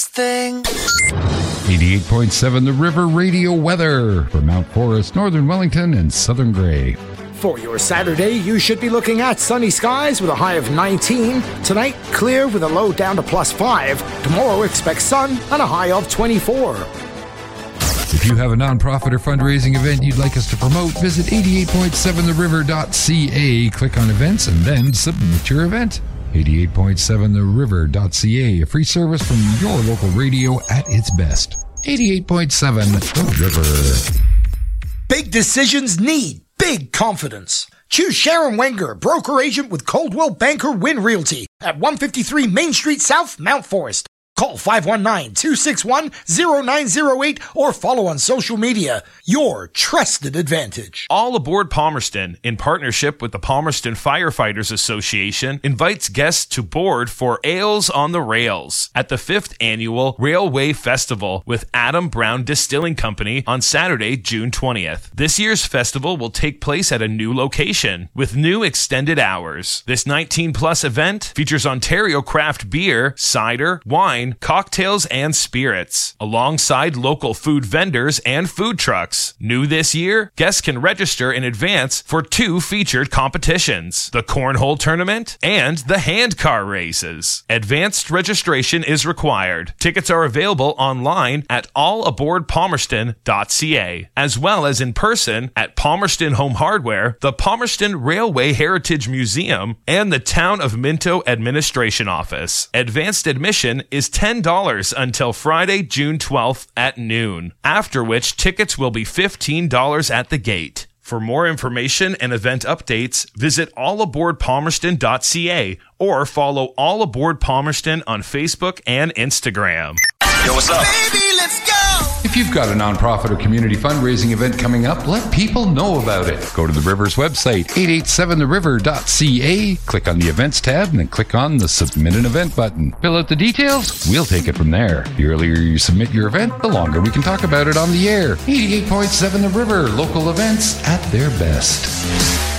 best thing. 88.7 The River Radio weather for Mount Forest, Northern Wellington, and Southern Grey. For your Saturday, you should be looking at sunny skies with a high of 19. Tonight, clear with a low down to +5. Tomorrow, expect sun and a high of 24. If you have a nonprofit or fundraising event you'd like us to promote, visit 88.7theriver.ca, click on events, and then submit your event. 88.7theriver.ca, a free service from your local radio at its best. 88.7 The River. Big decisions need big confidence. Choose Sharon Wenger, broker agent with Coldwell Banker Wynn Realty at 153 Main Street South, Mount Forest. Call 519-261-0908 or follow on social media. Your trusted advantage. All Aboard Palmerston, in partnership with the Palmerston Firefighters Association, invites guests to board for Ales on the Rails at the 5th Annual Railway Festival with Adam Brown Distilling Company on Saturday, June 20th. This year's festival will take place at a new location with new extended hours. This 19-plus event features Ontario craft beer, cider, wine, cocktails, and spirits, alongside local food vendors and food trucks. New this year, guests can register in advance for 2 featured competitions, the Cornhole Tournament and the Handcar Races. Advanced registration is required. Tickets are available online at allaboardpalmerston.ca, as well as in person at Palmerston Home Hardware, the Palmerston Railway Heritage Museum, and the Town of Minto Administration Office. Advanced admission is $10 until Friday, June 12th at noon, after which tickets will be $15 at the gate. For more information and event updates, visit allaboardpalmerston.ca or follow All Aboard Palmerston on Facebook and Instagram. Yo, what's up? Baby, let's go! If you've got a nonprofit or community fundraising event coming up, let people know about it. Go to the River's website, 887theriver.ca, click on the Events tab, and then click on the Submit an Event button. Fill out the details, we'll take it from there. The earlier you submit your event, the longer we can talk about it on the air. 88.7 The River, local events at their best.